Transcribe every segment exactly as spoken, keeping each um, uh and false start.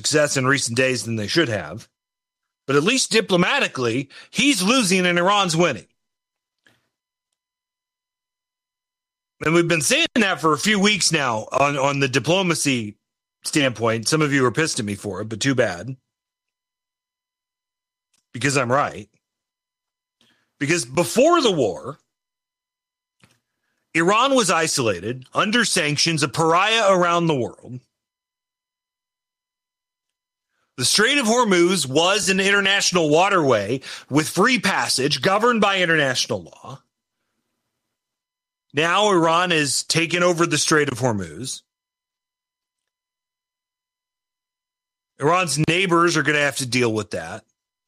success in recent days than they should have. But at least diplomatically, he's losing and Iran's winning. And we've been saying that for a few weeks now on, on the diplomacy standpoint. Some of you are pissed at me for it, but too bad. Because I'm right. Because before the war, Iran was isolated, under sanctions, a pariah around the world. The Strait of Hormuz was an international waterway with free passage, governed by international law. Now Iran has taken over the Strait of Hormuz. Iran's neighbors are going to have to deal with that.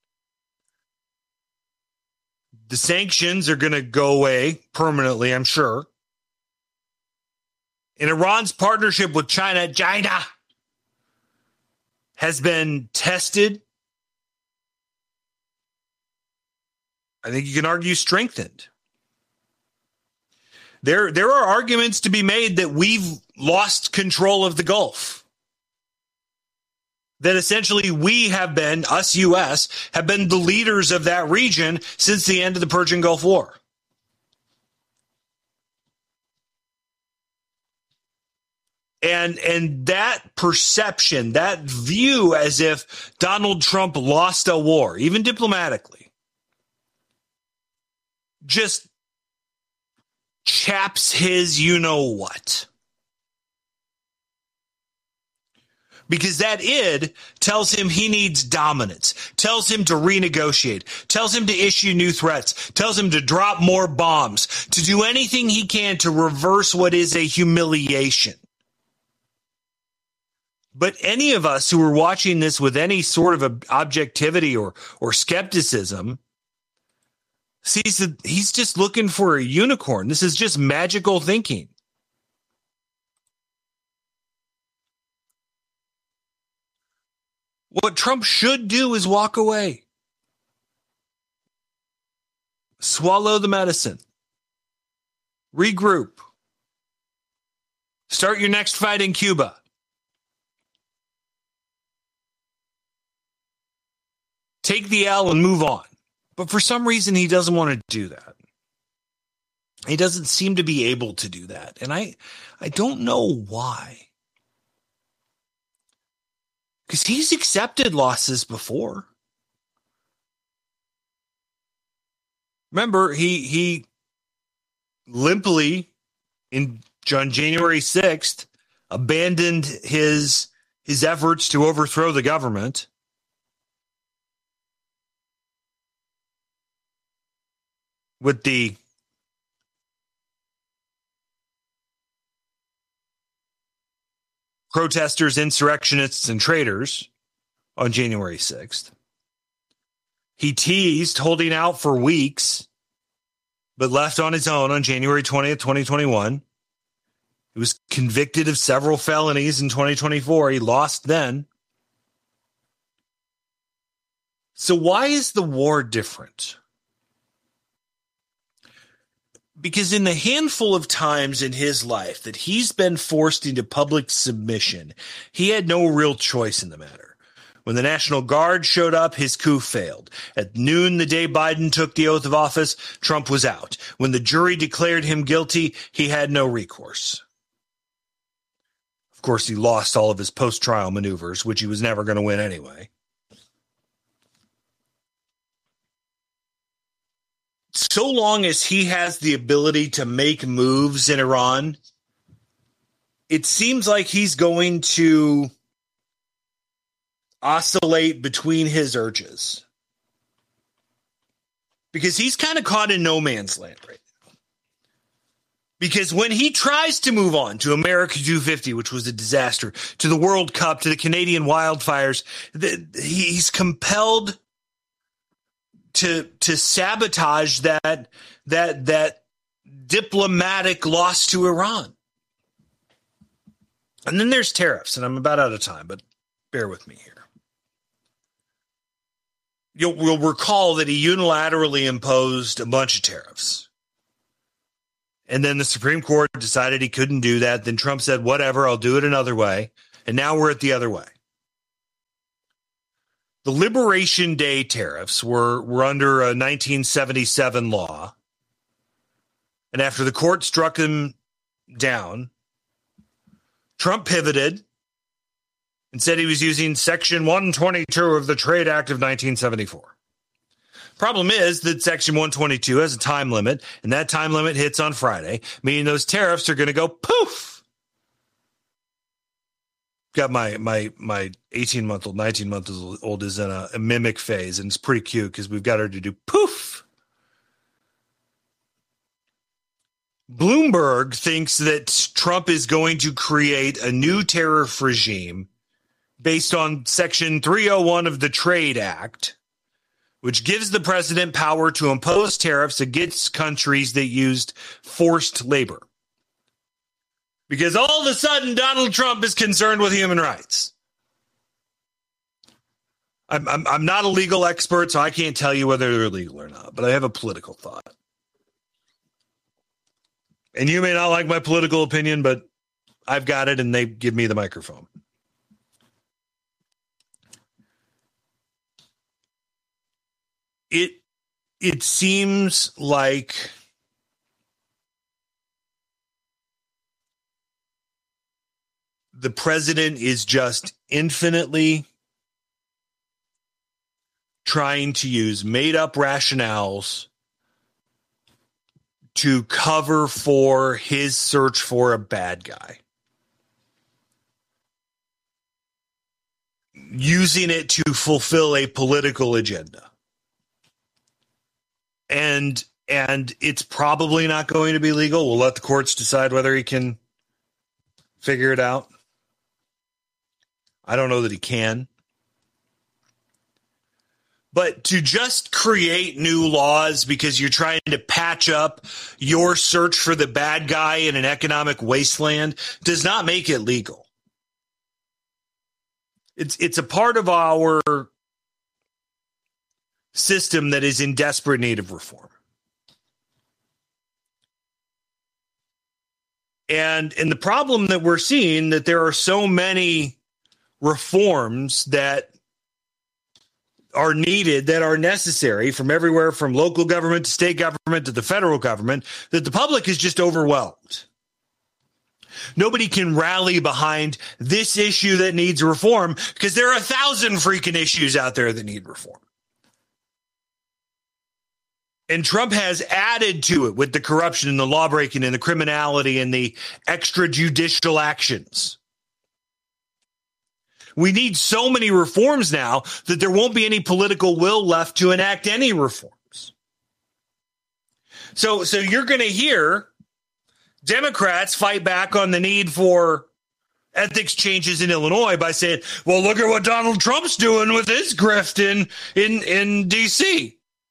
The sanctions are going to go away permanently, I'm sure. And Iran's partnership with China, China, has been tested. I think you can argue strengthened. There, there are arguments to be made that we've lost control of the Gulf. That essentially we have been, us U S, have been the leaders of that region since the end of the Persian Gulf War. And, and that perception, that view as if Donald Trump lost a war, even diplomatically, just chaps his you-know-what. Because that id tells him he needs dominance, tells him to renegotiate, tells him to issue new threats, tells him to drop more bombs, to do anything he can to reverse what is a humiliation. But any of us who are watching this with any sort of objectivity or, or skepticism sees that he's just looking for a unicorn. This is just magical thinking. What Trump should do is walk away. Swallow the medicine. Regroup. Start your next fight in Cuba. Take the L and move on. But for some reason, he doesn't want to do that. He doesn't seem to be able to do that. And I, I don't know why. Because he's accepted losses before. Remember, he he limply, in, on January sixth, abandoned his, his efforts to overthrow the government. With the protesters, insurrectionists, and traitors on January sixth. He teased holding out for weeks, but left on his own on January twentieth, twenty twenty-one. He was convicted of several felonies in twenty twenty-four. He lost then. So why is the war different? Because in the handful of times in his life that he's been forced into public submission, he had no real choice in the matter. When the National Guard showed up, his coup failed. At noon the day Biden took the oath of office, Trump was out. When the jury declared him guilty, he had no recourse. Of course, he lost all of his post-trial maneuvers, which he was never going to win anyway. So long as he has the ability to make moves in Iran, it seems like he's going to oscillate between his urges. Because he's kind of caught in no man's land right now. Because when he tries to move on to America two fifty, which was a disaster, to the World Cup, to the Canadian wildfires, he's compelled to to sabotage that that that diplomatic loss to Iran. And then there's tariffs, and I'm about out of time, but bear with me here. You'll, you'll recall that he unilaterally imposed a bunch of tariffs. And then the Supreme Court decided he couldn't do that. Then Trump said, whatever, I'll do it another way. And now we're at the other way. the Liberation Day tariffs were, were under a nineteen seventy-seven law. And after the court struck them down, Trump pivoted and said he was using Section one twenty-two of the Trade Act of nineteen seventy-four. Problem is that Section one twenty-two has a time limit, and that time limit hits on Friday, meaning those tariffs are going to go poof. Got my my my eighteen-month-old, nineteen-month-old is in a, a mimic phase, and it's pretty cute because we've got her to do poof. Bloomberg thinks that Trump is going to create a new tariff regime based on Section three oh one of the Trade Act, which gives the president power to impose tariffs against countries that used forced labor. Because all of a sudden, Donald Trump is concerned with human rights. I'm, I'm, I'm not a legal expert, so I can't tell you whether they're legal or not, but I have a political thought. And you may not like my political opinion, but I've got it, and they give me the microphone. It, it seems like the president is just infinitely trying to use made-up rationales to cover for his search for a bad guy. Using it to fulfill a political agenda. And and it's probably not going to be legal. We'll let the courts decide whether he can figure it out. I don't know that he can. But to just create new laws because you're trying to patch up your search for the bad guy in an economic wasteland does not make it legal. It's it's a part of our system that is in desperate need of reform. And and the problem that we're seeing that there are so many reforms that are needed, that are necessary from everywhere from local government to state government to the federal government, that the public is just overwhelmed. Nobody can rally behind this issue that needs reform because there are a thousand freaking issues out there that need reform. And Trump has added to it with the corruption and the law breaking and the criminality and the extrajudicial actions. We need so many reforms now that there won't be any political will left to enact any reforms. So, so you're going to hear Democrats fight back on the need for ethics changes in Illinois by saying, well, look at what Donald Trump's doing with his grift in, in, in D C.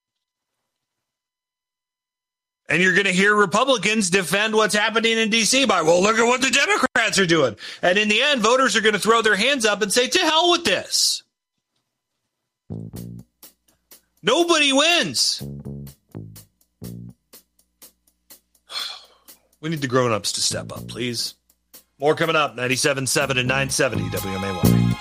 And you're going to hear Republicans defend what's happening in D C by, well, look at what the Democrats are doing. And in the end, voters are going to throw their hands up and say, to hell with this. Nobody wins. We need the grown-ups to step up, please. More coming up, ninety-seven point seven and nine seventy W M A Y.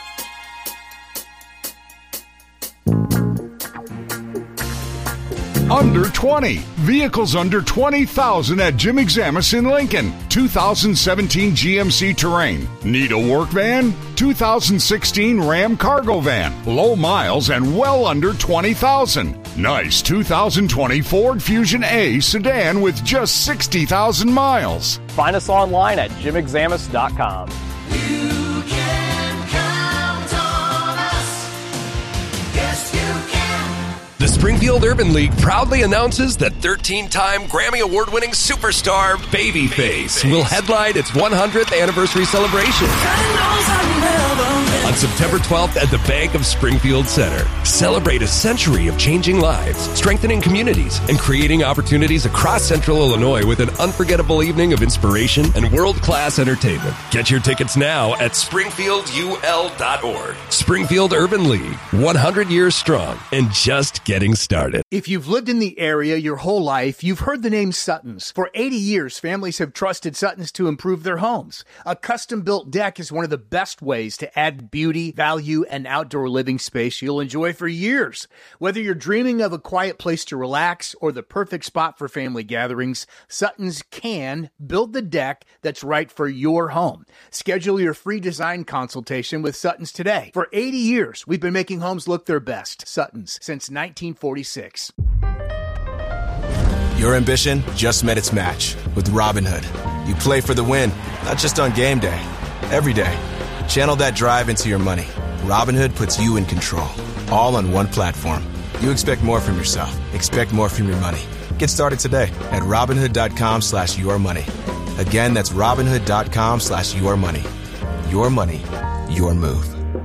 Under twenty. Vehicles under twenty thousand at Jim Examus in Lincoln. two thousand seventeen G M C Terrain. Need a work van? two thousand sixteen Ram Cargo Van. Low miles and well under twenty thousand. Nice two thousand twenty Ford Fusion A sedan with just sixty thousand miles. Find us online at jim examus dot com. You can count on us. Yes, you can. The Springfield Urban League proudly announces that thirteen-time Grammy Award-winning superstar Babyface will headline its one hundredth anniversary celebration on September twelfth at the Bank of Springfield Center. Celebrate a century of changing lives, strengthening communities, and creating opportunities across Central Illinois with an unforgettable evening of inspiration and world-class entertainment. Get your tickets now at springfield u l dot org. Springfield Urban League, one hundred years strong and just getting started. If you've lived in the area your whole life, you've heard the name Sutton's. For eighty years, families have trusted Sutton's to improve their homes. A custom-built deck is one of the best ways to add beauty beauty, value, and outdoor living space you'll enjoy for years. Whether you're dreaming of a quiet place to relax or the perfect spot for family gatherings, Sutton's can build the deck that's right for your home. Schedule your free design consultation with Sutton's today. For eighty years, we've been making homes look their best. Sutton's, since nineteen forty-six. Your ambition just met its match with Robinhood. You play for the win, not just on game day, every day. Channel that drive into your money. Robinhood puts you in control, all on one platform. You expect more from yourself. Expect more from your money. Get started today at Robinhood.com slash your money. Again, that's Robinhood.com slash your money. Your money, your move.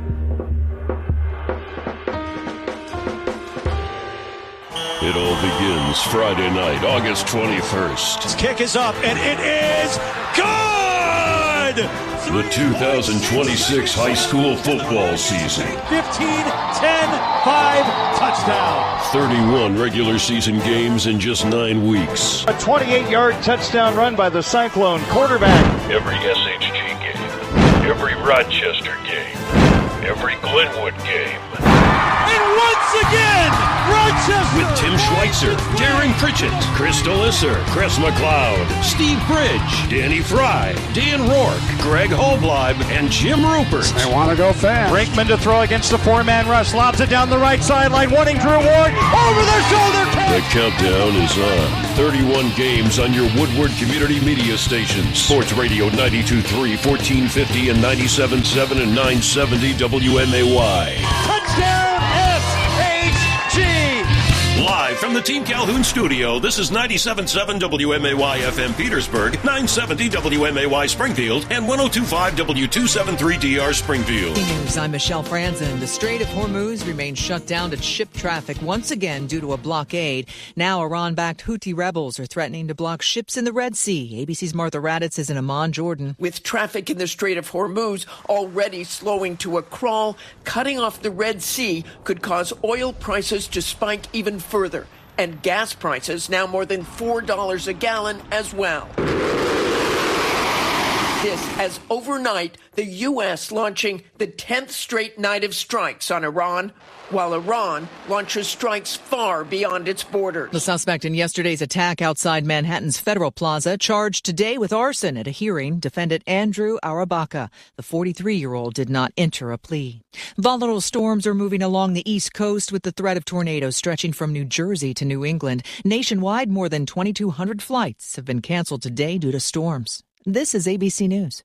It all begins Friday night, August twenty-first. His kick is up, and it is good! The two thousand twenty-six high school football season. fifteen, ten, five, touchdown. thirty-one regular season games in just nine weeks. A twenty-eight-yard touchdown run by the Cyclone quarterback. Every S H G game, every Rochester game, every Glenwood game. And once again, Rochester! With Tim Schweitzer, Darren Pritchett, Chris Delisser, Chris McLeod, Steve Bridge, Danny Fry, Dan Rourke, Greg Holbleib, and Jim Rupert. They want to go fast. Brakeman to throw against the four-man rush. Lobs it down the right sideline, wanting Drew Ward. Over the shoulder catch! The countdown is on. thirty-one games on your Woodward Community Media stations. Sports Radio ninety-two point three, fourteen fifty, and ninety-seven point seven and nine seventy W M A Y. Touchdown S H G! Live from the Team Calhoun studio, this is ninety-seven point seven W M A Y F M Petersburg, nine seventy W M A Y Springfield, and one oh two point five W two seventy-three D R Springfield. News. I'm Michelle Franzen. The Strait of Hormuz remains shut down to ship traffic once again due to a blockade. Now Iran-backed Houthi rebels are threatening to block ships in the Red Sea. A B C's Martha Raddatz is in Amman, Jordan. With traffic in the Strait of Hormuz already slowing to a crawl, cutting off the Red Sea could cause oil prices to spike even further, and gas prices now more than four dollars a gallon as well. This as overnight, the U S launching the tenth straight night of strikes on Iran, while Iran launches strikes far beyond its borders. The suspect in yesterday's attack outside Manhattan's Federal Plaza charged today with arson at a hearing. Defendant Andrew Arabaka, the forty-three-year-old, did not enter a plea. Volatile storms are moving along the East Coast with the threat of tornadoes stretching from New Jersey to New England. Nationwide, more than twenty-two hundred flights have been canceled today due to storms. This is A B C News.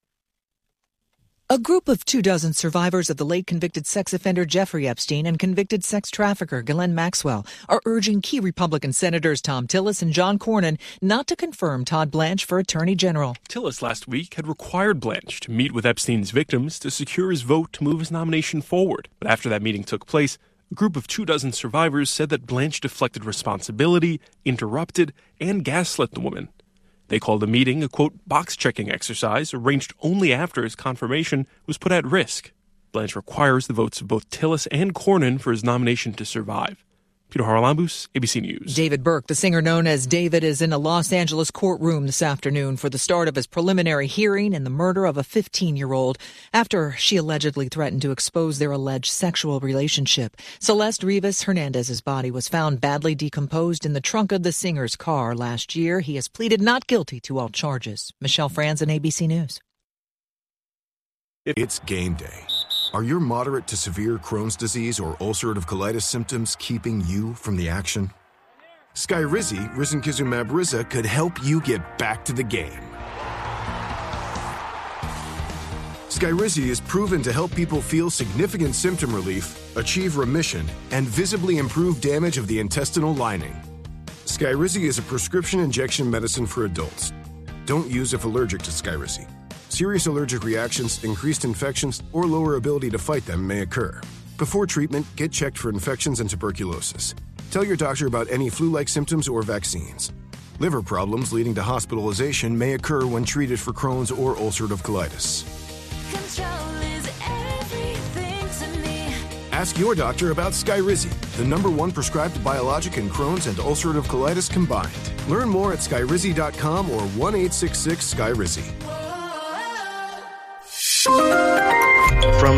A group of two dozen survivors of the late convicted sex offender Jeffrey Epstein and convicted sex trafficker Ghislaine Maxwell are urging key Republican Senators Thom Tillis and John Cornyn not to confirm Todd Blanche for Attorney General. Tillis last week had required Blanche to meet with Epstein's victims to secure his vote to move his nomination forward. But after that meeting took place, a group of two dozen survivors said that Blanche deflected responsibility, interrupted, and gaslit the woman. They called the meeting a, quote, box-checking exercise arranged only after his confirmation was put at risk. Blanche requires the votes of both Tillis and Cornyn for his nomination to survive. Peter Haralambous, A B C News. David Burke, the singer known as David, is in a Los Angeles courtroom this afternoon for the start of his preliminary hearing in the murder of a fifteen-year-old after she allegedly threatened to expose their alleged sexual relationship. Celeste Rivas Hernandez's body was found badly decomposed in the trunk of the singer's car last year. He has pleaded not guilty to all charges. Michelle Franzen, A B C News. It's game day. Are your moderate to severe Crohn's disease or ulcerative colitis symptoms keeping you from the action? Skyrizi, risankizumab Riza, could help you get back to the game. Skyrizi is proven to help people feel significant symptom relief, achieve remission, and visibly improve damage of the intestinal lining. Skyrizi is a prescription injection medicine for adults. Don't use if allergic to Skyrizi. Serious allergic reactions, increased infections, or lower ability to fight them may occur. Before treatment, get checked for infections and tuberculosis. Tell your doctor about any flu-like symptoms or vaccines. Liver problems leading to hospitalization may occur when treated for Crohn's or ulcerative colitis. Control is everything to me. Ask your doctor about Skyrizi, the number one prescribed biologic in Crohn's and ulcerative colitis combined. Learn more at skyrizi dot com or one eight six six Skyrizi. From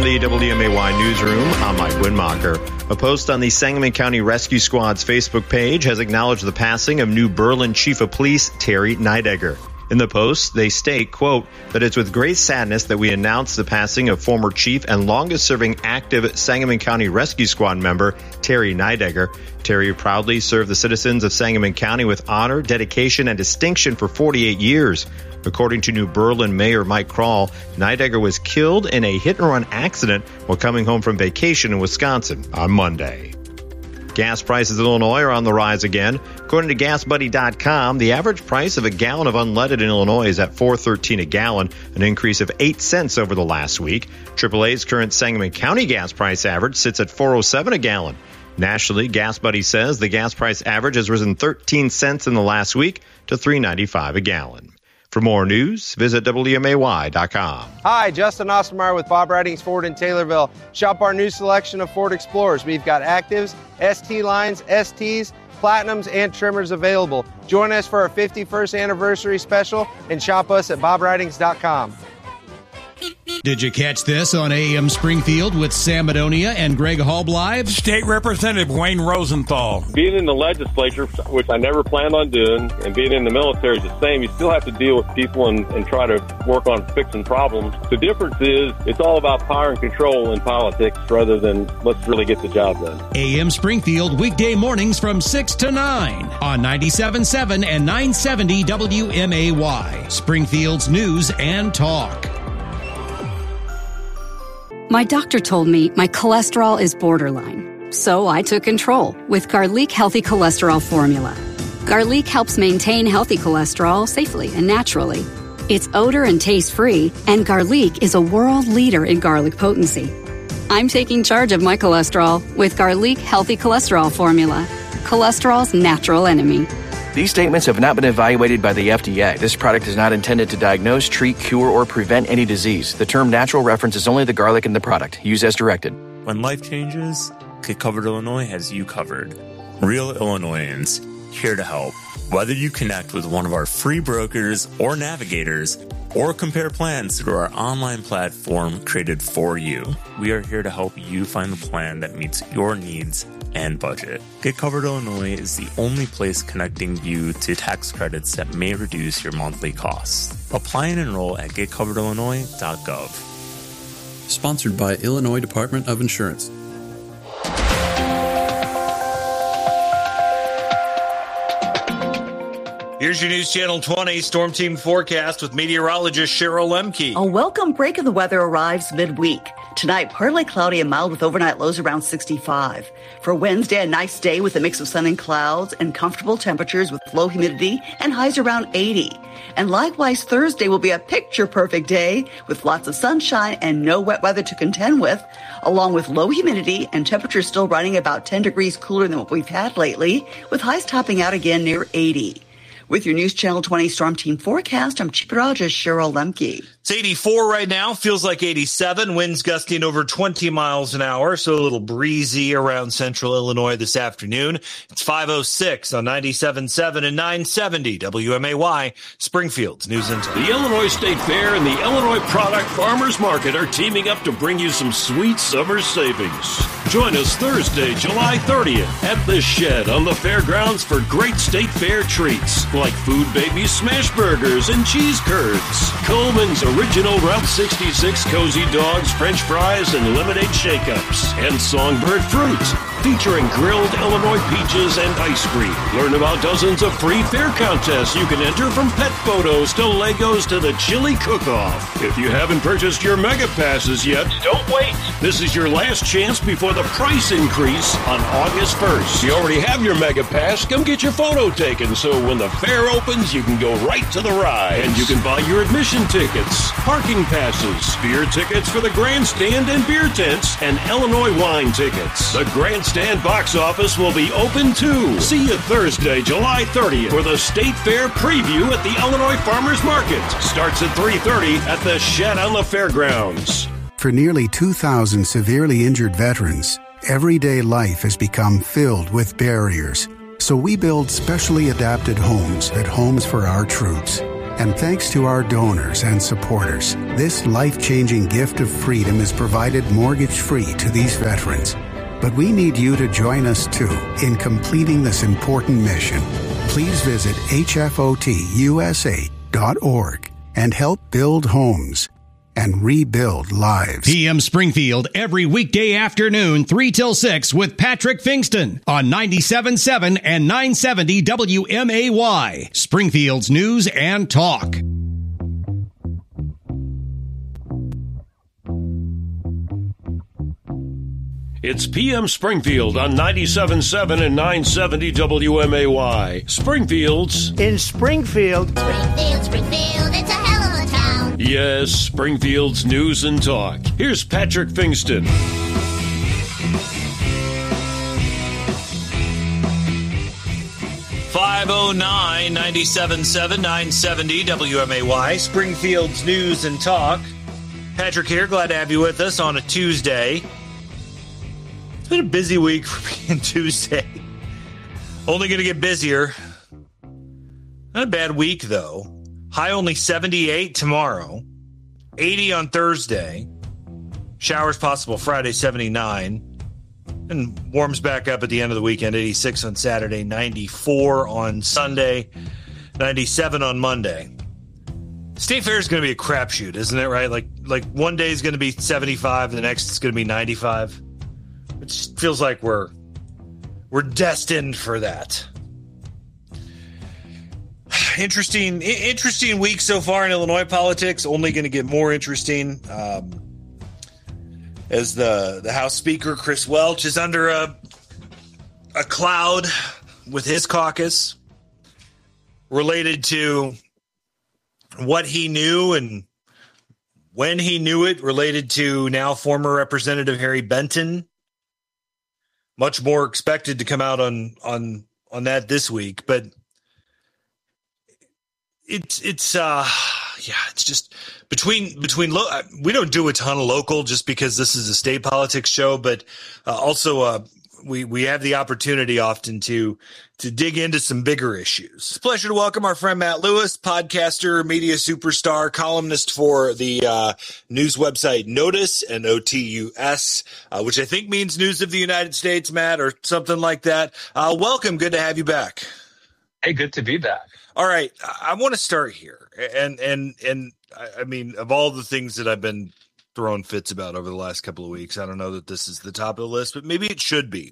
the W M A Y newsroom, I'm Mike Winmacher. A post on the Sangamon County Rescue Squad's Facebook page has acknowledged the passing of New Berlin Chief of Police Terry Neidegger. In the post, they state, quote, that it's with great sadness that we announce the passing of former chief and longest-serving active Sangamon County Rescue Squad member Terry Neidegger. Terry proudly served the citizens of Sangamon County with honor, dedication, and distinction for forty-eight years. According to New Berlin Mayor Mike Kroll, Neidegger was killed in a hit-and-run accident while coming home from vacation in Wisconsin on Monday. Gas prices in Illinois are on the rise again. According to gas buddy dot com, the average price of a gallon of unleaded in Illinois is at four dollars and thirteen cents a gallon, an increase of eight cents over the last week. triple A's current Sangamon County gas price average sits at four dollars and seven cents a gallon. Nationally, Gas Buddy says the gas price average has risen thirteen cents in the last week to three dollars and ninety-five cents a gallon. For more news, visit W M A Y dot com. Hi, Justin Ostermeyer with Bob Ridings Ford in Taylorville. Shop our new selection of Ford Explorers. We've got Actives, S T lines, S Ts, Platinums, and Trimmers available. Join us for our fifty-first anniversary special and shop us at Bob Ridings dot com. Did you catch this on A M Springfield with Sam Madonia and Greg Hallblive? State Representative Wayne Rosenthal. Being in the legislature, which I never planned on doing, and being in the military is the same. You still have to deal with people and, and try to work on fixing problems. The difference is it's all about power and control in politics rather than let's really get the job done. A M Springfield, weekday mornings from six to nine on ninety-seven point seven and nine seventy W M A Y. Springfield's News and Talk. My doctor told me my cholesterol is borderline, so I took control with Garlic Healthy Cholesterol Formula. Garlic helps maintain healthy cholesterol safely and naturally. It's odor and taste-free, and Garlic is a world leader in garlic potency. I'm taking charge of my cholesterol with Garlic Healthy Cholesterol Formula, cholesterol's natural enemy. These statements have not been evaluated by the F D A. This product is not intended to diagnose, treat, cure, or prevent any disease. The term natural references only the garlic in the product. Use as directed. When life changes, Get Covered Illinois has you covered. Real Illinoisans, here to help. Whether you connect with one of our free brokers or navigators, or compare plans through our online platform created for you, we are here to help you find the plan that meets your needs and budget. Get Covered Illinois is the only place connecting you to tax credits that may reduce your monthly costs. Apply and enroll at get covered illinois dot gov. Sponsored by Illinois Department of Insurance. Here's your News Channel twenty Storm Team forecast with meteorologist Cheryl Lemke. A welcome break of the weather arrives midweek. Tonight, partly cloudy and mild with overnight lows around sixty-five. For Wednesday, a nice day with a mix of sun and clouds and comfortable temperatures with low humidity and highs around eighty. And likewise, Thursday will be a picture-perfect day with lots of sunshine and no wet weather to contend with, along with low humidity and temperatures still running about ten degrees cooler than what we've had lately, with highs topping out again near eighty. With your News Channel twenty Storm Team forecast, I'm meteorologist Cheryl Lemke. It's eighty-four right now, feels like eighty-seven, winds gusting over twenty miles an hour, so a little breezy around central Illinois this afternoon. It's five oh six on ninety-seven point seven and nine seventy W M A Y, Springfield's News and Talk. The Illinois State Fair and the Illinois Product Farmers Market are teaming up to bring you some sweet summer savings. Join us Thursday, July thirtieth at The Shed on the fairgrounds for great State Fair treats like Food Baby smash burgers and cheese curds, Coleman's original Route sixty-six cozy dogs, French fries, and lemonade shake-ups, and Songbird fruit featuring grilled Illinois peaches and ice cream. Learn about dozens of free fair contests you can enter, from pet photos to Legos to the chili cook-off. If you haven't purchased your Mega Passes yet, don't wait. This is your last chance before the price increase on August first. If you already have your Mega Pass, come get your photo taken so when the fair opens, you can go right to the ride. And you can buy your admission tickets, parking passes, beer tickets for the grandstand and beer tents, and Illinois wine tickets. The grandstand box office will be open too. See you Thursday, July thirtieth for the State Fair preview at the Illinois Farmers Market. Starts at three thirty at the Shed on the Fairgrounds. For nearly two thousand severely injured veterans, everyday life has become filled with barriers. So we build specially adapted homes at Homes for Our Troops. And thanks to our donors and supporters, this life-changing gift of freedom is provided mortgage-free to these veterans. But we need you to join us, too, in completing this important mission. Please visit H F O T U S A dot org and help build homes and rebuild lives. P M Springfield every weekday afternoon, three till six with Patrick Fingston on ninety-seven point seven and nine seventy W M A Y, Springfield's News and Talk. It's P M Springfield on ninety-seven point seven and nine seventy W M A Y. Springfield's in Springfield. Springfield, Springfield, it's a hell of a town. Yes, Springfield's News and Talk. Here's Patrick Fingston. five oh nine, ninety-seven point seven, nine seventy W M A Y, Springfield's News and Talk. Patrick here, glad to have you with us on a Tuesday. It's been a busy week for being Tuesday. Only going to get busier. Not a bad week, though. High only seventy-eight tomorrow. eighty on Thursday. Showers possible Friday, seventy-nine. And warms back up at the end of the weekend. eighty-six on Saturday, ninety-four on Sunday, ninety-seven on Monday. State Fair is going to be a crapshoot, isn't it, right? Like, like one day is going to be seventy-five, the next is going to be ninety-five. It just feels like we're we're destined for that. Interesting, interesting week so far in Illinois politics. Only going to get more interesting um, as the the House Speaker Chris Welch is under a a cloud with his caucus related to what he knew and when he knew it, related to now former Representative Harry Benton. Much more expected to come out on on on that this week, but it's it's uh yeah, it's just between between lo- we don't do a ton of local just because this is a state politics show, but uh, also uh we we have the opportunity often to to dig into some bigger issues. It's a pleasure to welcome our friend Matt Lewis, podcaster, media superstar, columnist for the uh, news website Notice, N O T U S, uh, which I think means News of the United States, Matt, or something like that. Uh, welcome. Good to have you back. Hey, good to be back. All right. I, I want to start here. And, and, and I, I mean, of all the things that I've been throwing fits about over the last couple of weeks, I don't know that this is the top of the list, but maybe it should be.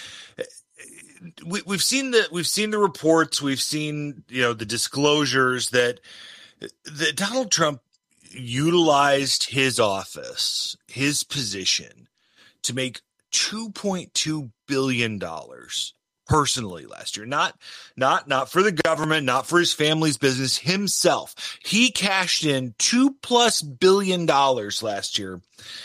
We, we've seen the we've seen the reports, we've seen you know the disclosures that that Donald Trump utilized his office, his position, to make two point two billion dollars personally last year. Not not not for the government, not for his family's business, himself. He cashed in two plus billion dollars last year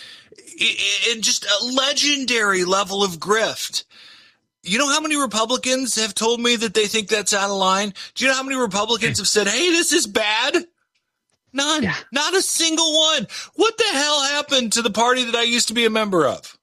in just a legendary level of grift. You know how many Republicans have told me that they think that's out of line? Do you know how many Republicans have said, hey, this is bad? None. Yeah. Not a single one. What the hell happened to the party that I used to be a member of?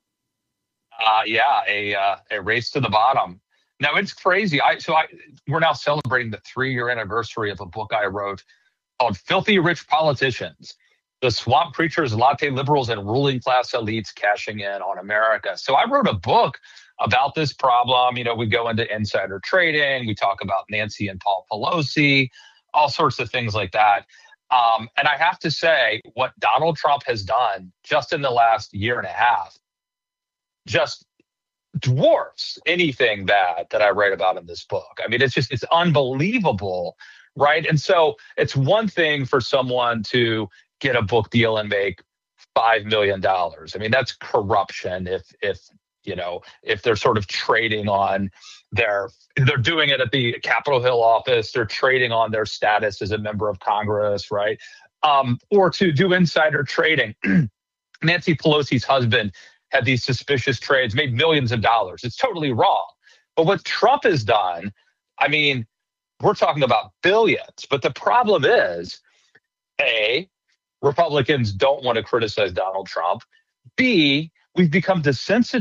Uh, yeah, a uh, a race to the bottom. Now, it's crazy. I So I we're now celebrating the three-year anniversary of a book I wrote called Filthy Rich Politicians, the Swamp Creatures, Latte Liberals, and Ruling Class Elites Cashing In on America. So I wrote a book about this problem. You know, we go into insider trading. We talk about Nancy and Paul Pelosi, all sorts of things like that. Um, and I have to say, what Donald Trump has done just in the last year and a half just dwarfs anything bad that I write about in this book. I mean, it's just, it's unbelievable, right? And so it's one thing for someone to get a book deal and make five million dollars. I mean, that's corruption if, if, you know, if they're sort of trading on their, they're doing it at the Capitol Hill office, they're trading on their status as a member of Congress, right? Um, or to do insider trading. Nancy Pelosi's husband had these suspicious trades, made millions of dollars. It's totally wrong. But what Trump has done, I mean, we're talking about billions. But the problem is, A, Republicans don't want to criticize Donald Trump. B, we've become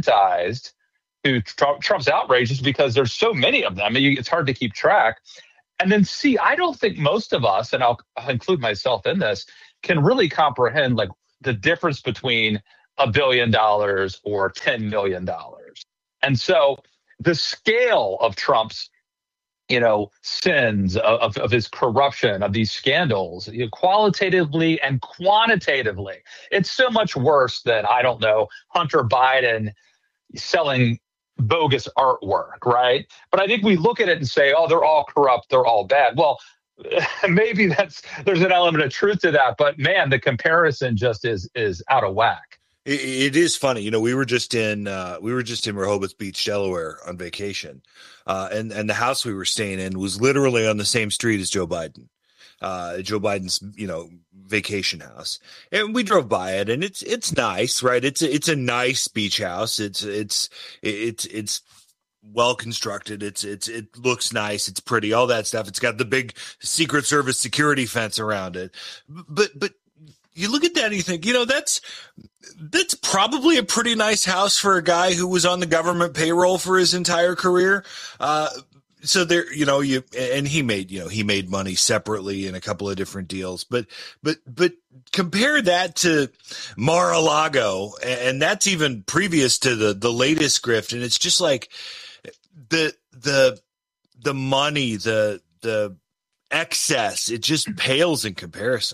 desensitized to Trump, Trump's outrages because there's so many of them. I mean, it's hard to keep track. And then C, I don't think most of us, and I'll, I'll include myself in this, can really comprehend like the difference between a billion dollars or ten million dollars. And so the scale of Trump's, you know, sins, of, of his corruption, of these scandals, you know, qualitatively and quantitatively, it's so much worse than, I don't know, Hunter Biden selling bogus artwork, right? But I think we look at it and say, oh, they're all corrupt, they're all bad. Well, maybe that's there's an element of truth to that, but man, the comparison just is is out of whack. It, it is funny, you know. We were just in uh, we were just in Rehoboth Beach, Delaware, on vacation, uh, and and the house we were staying in was literally on the same street as Joe Biden. Uh, Joe Biden's, you know, vacation house, and we drove by it, and it's it's nice, right? It's a, it's a nice beach house. It's it's it's it's well constructed. It's it's it looks nice. It's pretty. All that stuff. It's got the big Secret Service security fence around it. But but you look at that and you think, you know, that's that's probably a pretty nice house for a guy who was on the government payroll for his entire career. Uh, So there, you know, you, and he made, you know, he made money separately in a couple of different deals, but, but, but compare that to Mar-a-Lago, and that's even previous to the, the latest grift. And it's just like the, the, the money, the, the excess, it just pales in comparison.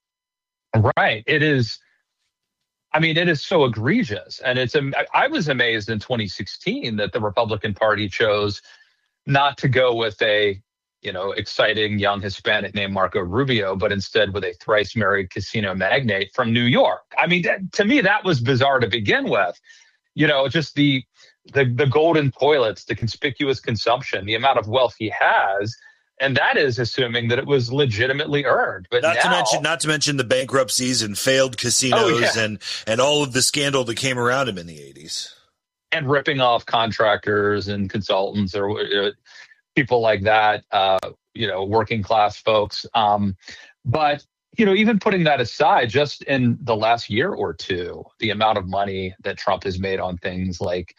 Right. It is. I mean, it is so egregious. And it's, I was amazed in twenty sixteen that the Republican Party chose not to go with a, you know, exciting young Hispanic named Marco Rubio, but instead with a thrice married casino magnate from New York. I mean, that, to me, that was bizarre to begin with. You know, just the, the the golden toilets, the conspicuous consumption, the amount of wealth he has, and that is assuming that it was legitimately earned. But not now, to mention, not to mention the bankruptcies and failed casinos oh, yeah. and and all of the scandal that came around him in the eighties. And ripping off contractors and consultants or uh, people like that, uh, you know, working class folks. Um, but, you know, even putting that aside, just in the last year or two, the amount of money that Trump has made on things like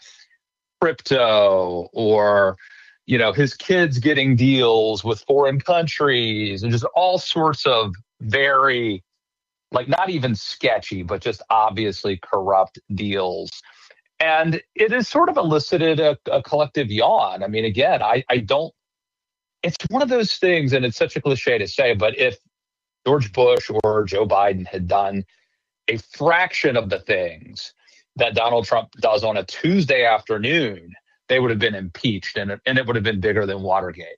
crypto or, you know, his kids getting deals with foreign countries and just all sorts of very, like, not even sketchy, but just obviously corrupt deals. And it has sort of elicited a, a collective yawn. I mean, again, I, I don't, it's one of those things, and it's such a cliche to say, but if George Bush or Joe Biden had done a fraction of the things that Donald Trump does on a Tuesday afternoon, they would have been impeached, and it, and it would have been bigger than Watergate.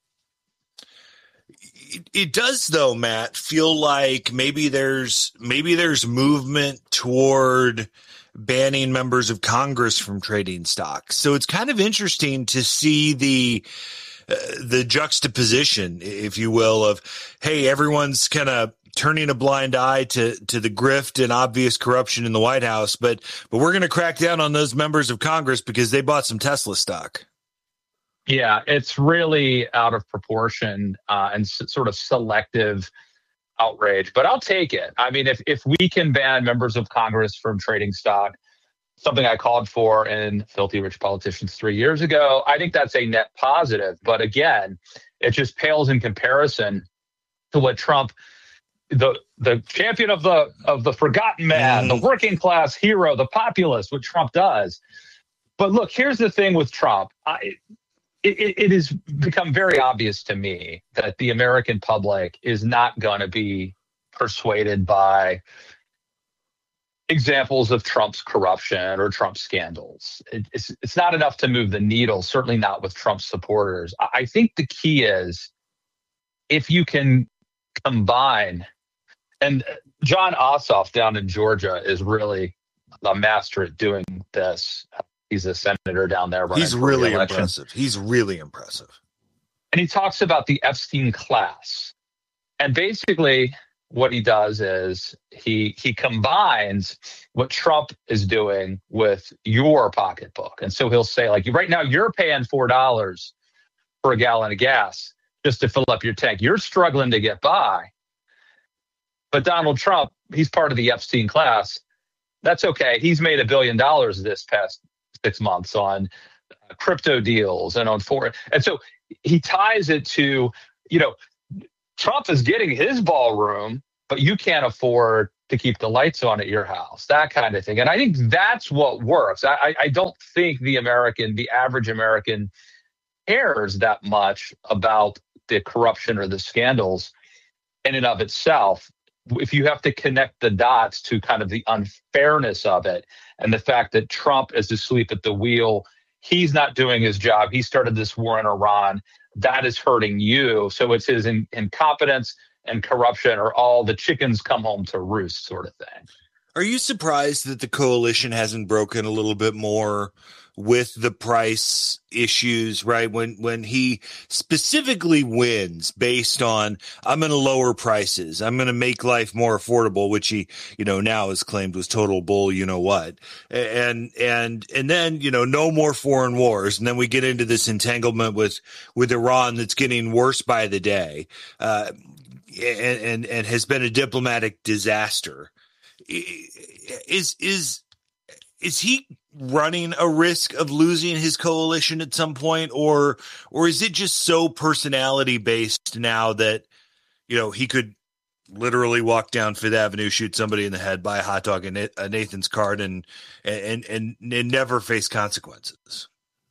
It, it does, though, Matt, feel like maybe there's maybe there's movement toward banning members of Congress from trading stocks. So it's kind of interesting to see the uh, the juxtaposition, if you will, of, hey, everyone's kind of turning a blind eye to to the grift and obvious corruption in the White House, but but we're going to crack down on those members of Congress because they bought some Tesla stock. Yeah, it's really out of proportion uh, and s- sort of selective outrage, but I'll take it. I mean, if if we can ban members of Congress from trading stock, something I called for in Filthy Rich Politicians three years ago, I think that's a net positive. But again, it just pales in comparison to what Trump, the the champion of the of the forgotten man, the working class hero, the populist, what Trump does. But look, here's the thing with Trump. I, It, it has become very obvious to me that the American public is not going to be persuaded by examples of Trump's corruption or Trump's scandals. It, it's, it's not enough to move the needle, certainly not with Trump's supporters. I, I think the key is if you can combine, and John Ossoff down in Georgia is really a master at doing this. He's a senator down there. He's really impressive. He's really impressive. And he talks about the Epstein class. And basically what he does is he he combines what Trump is doing with your pocketbook. And so he'll say, like, right now you're paying four dollars for a gallon of gas just to fill up your tank. You're struggling to get by. But Donald Trump, he's part of the Epstein class. That's okay. He's made a billion dollars this past six months on uh, crypto deals and on foreign. And so he ties it to you know, Trump is getting his ballroom, but you can't afford to keep the lights on at your house, that kind of thing. And I think that's what works. I, I don't think the American, the average American cares that much about the corruption or the scandals in and of itself. If you have to connect the dots to kind of the unfairness of it and the fact that Trump is asleep at the wheel, he's not doing his job. He started this war in Iran. That is hurting you. So it's his in, incompetence and corruption, or all the chickens come home to roost sort of thing. Are you surprised that the coalition hasn't broken a little bit more with the price issues, right? When when he specifically wins based on, I'm going to lower prices, I'm going to make life more affordable, which he, you know, now has claimed was total bull, you know what? And and and then, you know, no more foreign wars. And then we get into this entanglement with with Iran that's getting worse by the day, uh, and, and and has been a diplomatic disaster. Is is is he running a risk of losing his coalition at some point, or or is it just so personality based now that, you know, he could literally walk down Fifth Avenue, shoot somebody in the head, buy a hot dog and a Nathan's card, and and and, and never face consequences?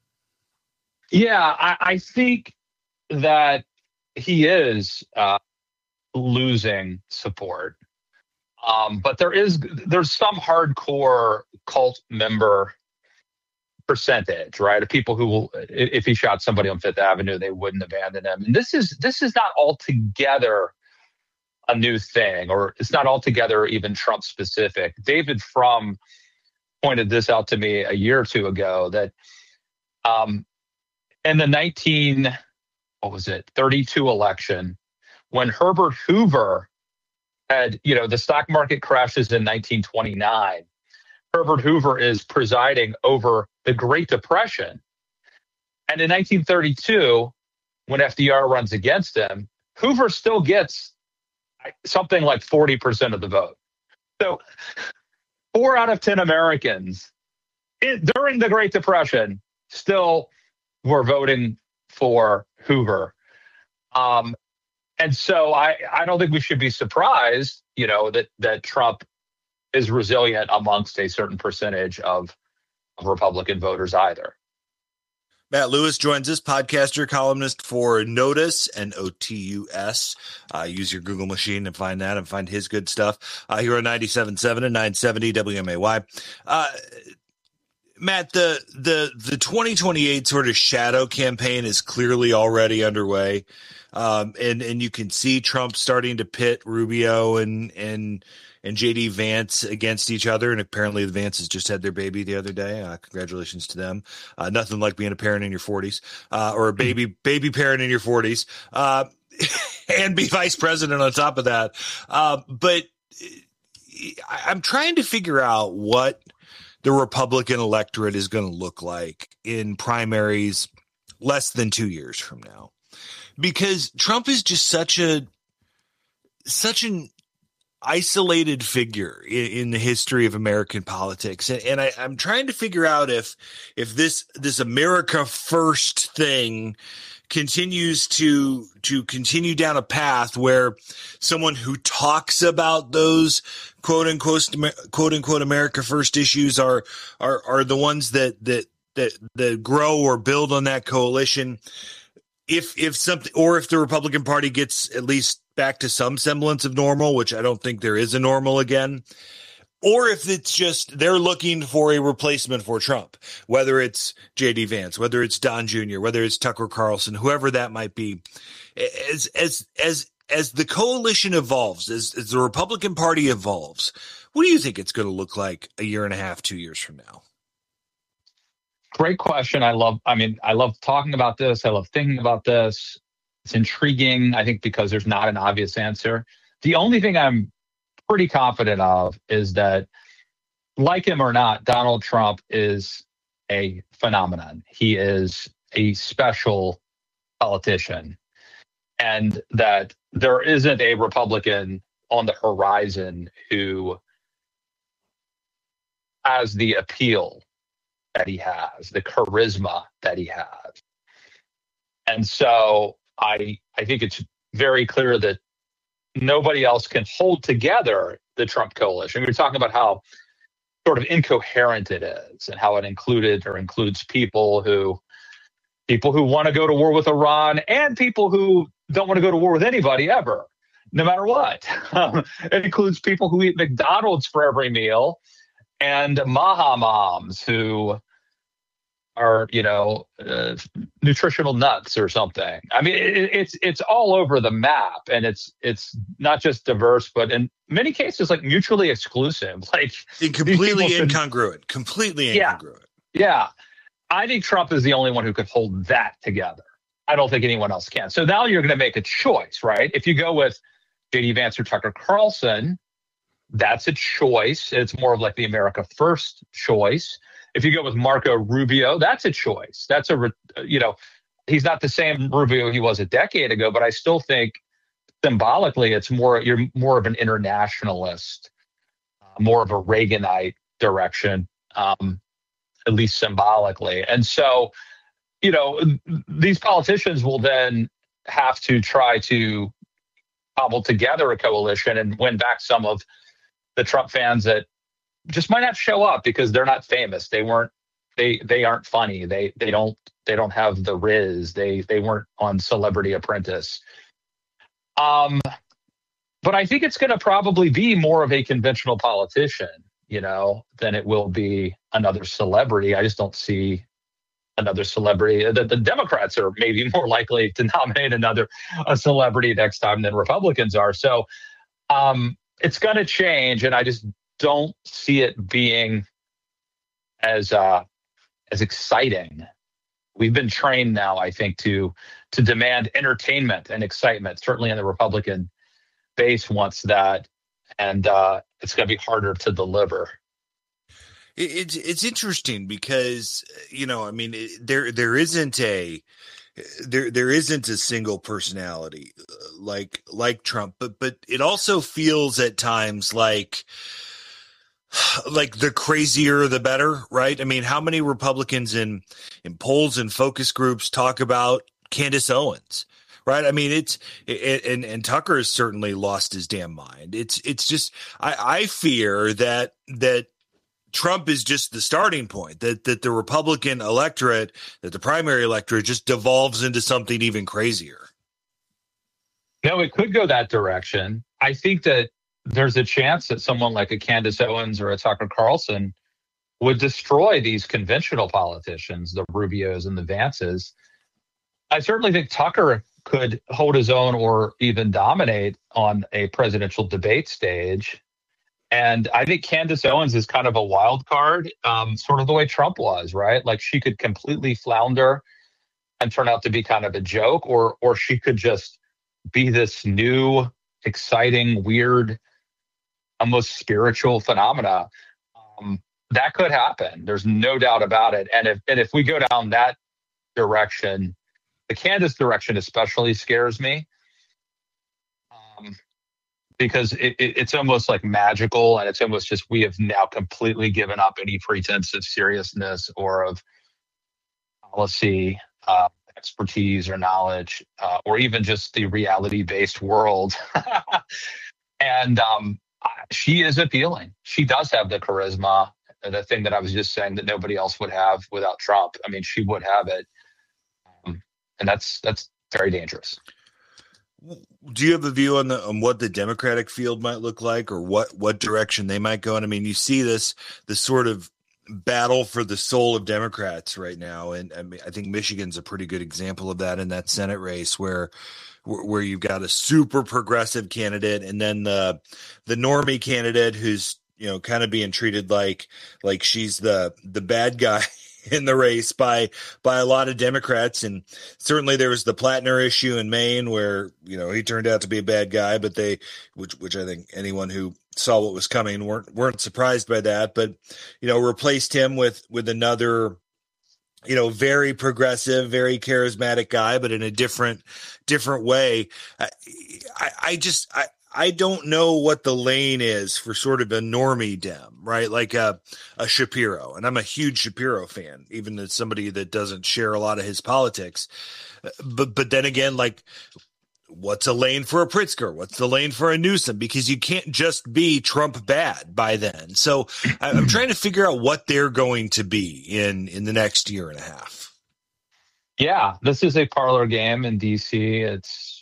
Yeah, I, I think that he is uh, losing support. Um, but there is there's some hardcore cult member percentage, right, of people who will, if he shot somebody on Fifth Avenue, they wouldn't abandon him. And this is this is not altogether a new thing, or it's not altogether even Trump specific. David Frum pointed this out to me a year or two ago, that um, in the nineteen what was it thirty-two election, when Herbert Hoover had, you know, the stock market crashes in nineteen twenty-nine. Herbert Hoover is presiding over the Great Depression. And in nineteen thirty-two, when F D R runs against him, Hoover still gets something like forty percent of the vote. So four out of ten Americans in, during the Great Depression still were voting for Hoover. Um, And so I, I don't think we should be surprised, you know, that, that Trump is resilient amongst a certain percentage of, of Republican voters either. Matt Lewis joins us, podcaster, columnist for Notice and O T U S. Uh, use your Google machine and find that and find his good stuff uh, here on ninety-seven point seven and nine seventy W M A Y. Uh, Matt, the the the twenty twenty-eight sort of shadow campaign is clearly already underway. Um, and, and you can see Trump starting to pit Rubio and, and, and J D Vance against each other. And apparently the Vances just had their baby the other day. Uh, congratulations to them. Uh, nothing like being a parent in your forties, uh, or a baby, baby parent in your forties, uh, and be vice president on top of that. Uh, but I'm trying to figure out what the Republican electorate is going to look like in primaries less than two years from now. Because Trump is just such a such an isolated figure in, in the history of American politics, and, and I, I'm trying to figure out if if this this America First thing continues to to continue down a path where someone who talks about those quote unquote quote unquote America First issues are are are the ones that that that that grow or build on that coalition. If if something, or if the Republican Party gets at least back to some semblance of normal, which I don't think there is a normal again, or if it's just they're looking for a replacement for Trump, whether it's J D Vance, whether it's Don Junior, whether it's Tucker Carlson, whoever that might be, as as as as the coalition evolves, as, as the Republican Party evolves, what do you think it's going to look like a year and a half, two years from now? Great question. I love, I mean, I love talking about this. I love thinking about this. It's intriguing, I think, because there's not an obvious answer. The only thing I'm pretty confident of is that, like him or not, Donald Trump is a phenomenon. He is a special politician, and that there isn't a Republican on the horizon who has the appeal that he has, the charisma that he has. And so I I think it's very clear that nobody else can hold together the Trump coalition. We were talking about how sort of incoherent it is and how it included or includes people who people who want to go to war with Iran and people who don't want to go to war with anybody ever, no matter what. It includes people who eat McDonald's for every meal and Maha moms who are, you know, uh, nutritional nuts or something. I mean, it, it's it's all over the map, and it's it's not just diverse, but in many cases, like mutually exclusive, like and completely incongruent, should, completely incongruent. Yeah, yeah. I think Trump is the only one who could hold that together. I don't think anyone else can. So now you're going to make a choice, right? If you go with J D Vance or Tucker Carlson, that's a choice. It's more of like the America First choice. If you go with Marco Rubio, that's a choice. That's a, you know, he's not the same Rubio he was a decade ago, but I still think symbolically it's more, you're more of an internationalist, uh, more of a Reaganite direction, um, at least symbolically. And so, you know, these politicians will then have to try to cobble together a coalition and win back some of the Trump fans that just might not show up because they're not famous. They weren't, they, they aren't funny. They, they don't, they don't have the Riz. They, they weren't on Celebrity Apprentice. Um, but I think it's going to probably be more of a conventional politician, you know, than it will be another celebrity. I just don't see another celebrity. The, the Democrats are maybe more likely to nominate another a celebrity next time than Republicans are. So um, it's going to change. And I just don't see it being as uh, as exciting. We've been trained now, I think, to to demand entertainment and excitement. Certainly in the Republican base wants that, and uh, it's going to be harder to deliver. It's it's interesting because, you know, I mean, it, there there isn't a there there isn't a single personality like like Trump, but but it also feels at times like. Like the crazier, the better, right? I mean, how many Republicans in, in polls and focus groups talk about Candace Owens, right? I mean, it's, it, and, and Tucker has certainly lost his damn mind. It's, it's just, I, I fear that, that Trump is just the starting point, that, that the Republican electorate, that the primary electorate just devolves into something even crazier. No, it could go that direction. I think that there's a chance that someone like a Candace Owens or a Tucker Carlson would destroy these conventional politicians, the Rubios and the Vances. I certainly think Tucker could hold his own or even dominate on a presidential debate stage. And I think Candace Owens is kind of a wild card, um, sort of the way Trump was, right? Like she could completely flounder and turn out to be kind of a joke, or or she could just be this new, exciting, weird, almost spiritual phenomena. Um, that could happen. There's no doubt about it. And if and if we go down that direction, the Candace direction especially scares me, um, because it, it, it's almost like magical, and it's almost just we have now completely given up any pretense of seriousness or of policy, uh, expertise or knowledge, uh, or even just the reality-based world. And um, she is appealing. She does have the charisma, the thing that I was just saying that nobody else would have without Trump. I mean, she would have it. Um, and that's that's very dangerous. Do you have a view on the on what the Democratic field might look like, or what, what direction they might go in? I mean, you see this this sort of battle for the soul of Democrats right now, and I mean, I think Michigan's a pretty good example of that in that Senate race, where where you've got a super progressive candidate and then the the normie candidate who's, you know, kind of being treated like like she's the the bad guy in the race by by a lot of Democrats. And certainly there was the Plattner issue in Maine where, you know, he turned out to be a bad guy, but they which which I think anyone who saw what was coming weren't weren't surprised by that, but, you know, replaced him with with another, you know, very progressive, very charismatic guy, but in a different, different way. I, I, I just, I, I don't know what the lane is for sort of a normie Dem, right? Like a, a Shapiro. And I'm a huge Shapiro fan, even as somebody that doesn't share a lot of his politics. But, but then again, like, what's a lane for a Pritzker? What's the lane for a Newsom? Because you can't just be Trump bad by then. So I'm trying to figure out what they're going to be in, in the next year and a half. Yeah, this is a parlor game in D C. It's,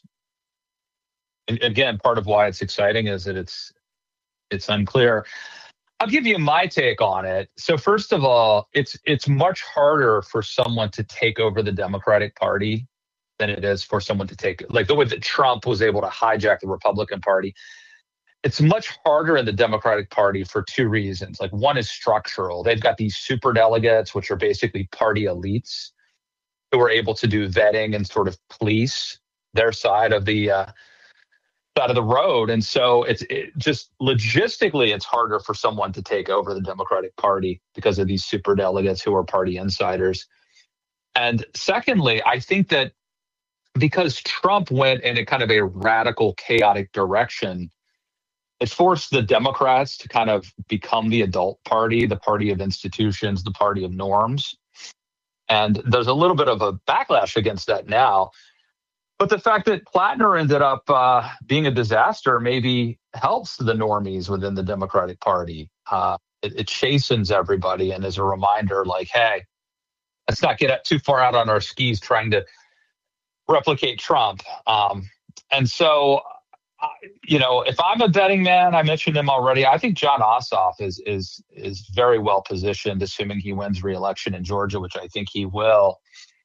again, part of why it's exciting is that it's it's unclear. I'll give you my take on it. So first of all, it's it's much harder for someone to take over the Democratic Party than it is for someone to take, like the way that Trump was able to hijack the Republican Party. It's much harder in the Democratic Party for two reasons. Like, one is structural. They've got these super delegates, which are basically party elites, who are able to do vetting and sort of police their side of the uh, side of the road. And so it's it just logistically, it's harder for someone to take over the Democratic Party because of these super delegates who are party insiders. And secondly, I think that because Trump went in a kind of a radical, chaotic direction, it forced the Democrats to kind of become the adult party, the party of institutions, the party of norms. And there's a little bit of a backlash against that now. But the fact that Plattner ended up uh, being a disaster maybe helps the normies within the Democratic Party. Uh, it, it chastens everybody and is a reminder like, hey, let's not get too far out on our skis trying to replicate Trump. Um, and so, uh, you know, if I'm a betting man, I mentioned him already. I think Jon Ossoff is is is very well positioned, assuming he wins re-election in Georgia, which I think he will.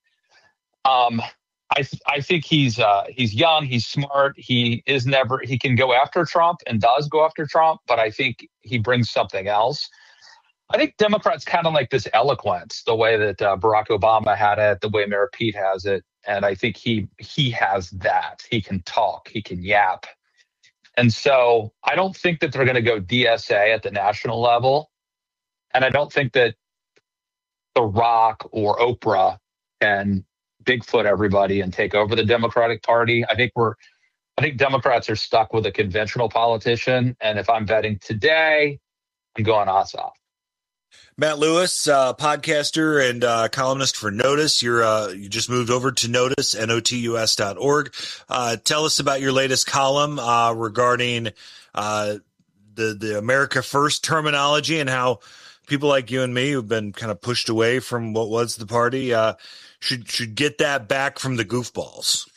Um, I th- I think he's uh, he's young, he's smart, he is never he can go after Trump and does go after Trump, but I think he brings something else. I think Democrats kind of like this eloquence, the way that uh, Barack Obama had it, the way Mayor Pete has it, and I think he he has that. He can talk, he can yap. And so I don't think that they're going to go D S A at the national level. And I don't think that The Rock or Oprah can Bigfoot everybody and take over the Democratic Party. I think we're, I think Democrats are stuck with a conventional politician. And if I'm betting today, I'm going Ossoff. Matt Lewis, uh, podcaster and uh, columnist for Notice. You're uh, you just moved over to Notice, N O T U S dot org. Uh, tell us about your latest column uh, regarding uh, the the America First terminology and how people like you and me who've been kind of pushed away from what was the party uh, should should get that back from the goofballs.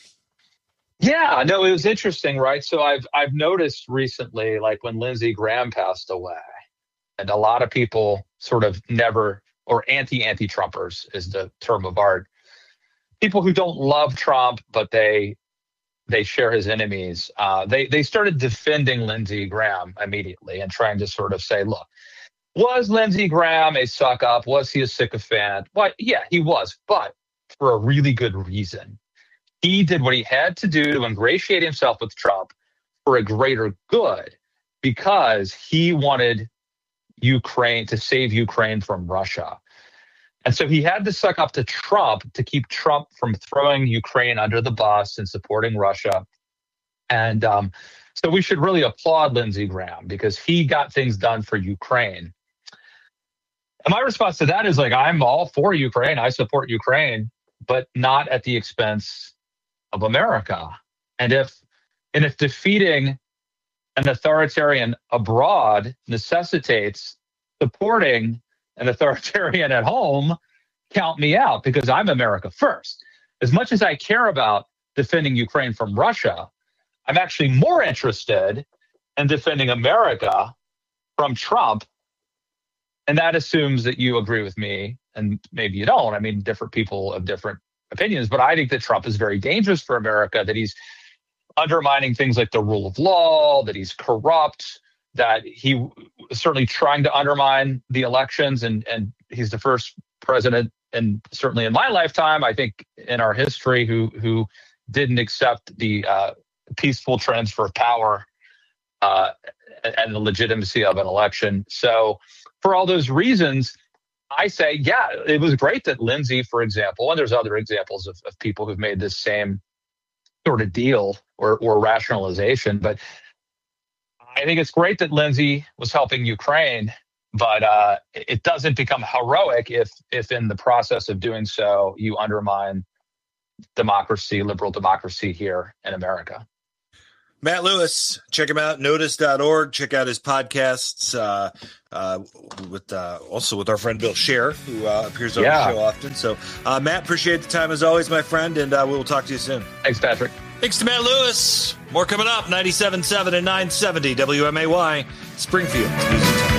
Yeah, no, it was interesting, right? So I've I've noticed recently, like when Lindsey Graham passed away, and a lot of people sort of never, or anti-anti-Trumpers is the term of art. People who don't love Trump, but they they share his enemies. Uh, they they started defending Lindsey Graham immediately and trying to sort of say, look, was Lindsey Graham a suck up? Was he a sycophant? Well, yeah, he was, but for a really good reason. He did what he had to do to ingratiate himself with Trump for a greater good, because he wanted Ukraine to save Ukraine from Russia. And so he had to suck up to Trump to keep Trump from throwing Ukraine under the bus and supporting Russia. And um, so we should really applaud Lindsey Graham because he got things done for Ukraine. And my response to that is like, I'm all for Ukraine. I support Ukraine, but not at the expense of America. And if and if defeating an authoritarian abroad necessitates supporting an authoritarian at home, count me out, because I'm America first. As much as I care about defending Ukraine from Russia, I'm actually more interested in defending America from Trump. And that assumes that you agree with me, and maybe you don't. I mean, different people have different opinions, but I think that Trump is very dangerous for America, that he's undermining things like the rule of law, that he's corrupt, that he is certainly trying to undermine the elections. And, and he's the first president, and certainly in my lifetime, I think in our history, who who didn't accept the uh, peaceful transfer of power uh, and the legitimacy of an election. So for all those reasons, I say, yeah, it was great that Lindsey, for example, and there's other examples of, of people who've made this same sort of deal or, or rationalization, but I think it's great that Lindsey was helping Ukraine, but uh, it doesn't become heroic if, if in the process of doing so, you undermine democracy, liberal democracy here in America. Matt Lewis, check him out, notice dot org. Check out his podcasts uh, uh, with uh, also with our friend Bill Scher, who uh, appears on Yeah. the show often. So, uh, Matt, appreciate the time as always, my friend, and uh, we will talk to you soon. Thanks, Patrick. Thanks to Matt Lewis. More coming up, ninety-seven point seven and nine seventy W M A Y, Springfield.